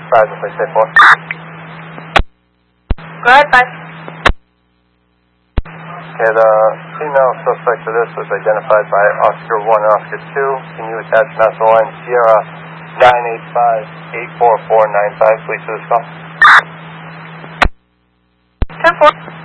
Roger, please stay 4. Go ahead, 5. Okay, the female suspect for this was identified by Oscar 1 and Oscar 2. Can you attach Master Line Sierra 985-84495, please, to this call? 10-4.